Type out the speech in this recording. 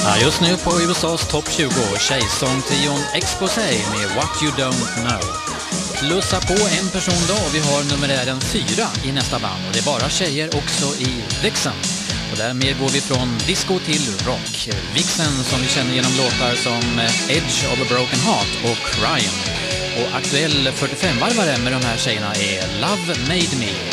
Ja, just nu på USAs topp 20, tjejsångtrion Exposé med What You Don't Know. Plussa på en person då och vi har numerären 4 i nästa band. Och det är bara tjejer också i Vixen. Och därmed går vi från disco till rock. Vixen som vi känner genom låtar som Edge of a Broken Heart och Crying. Och aktuell 45-varvare med de här tjejerna är Love Made Me.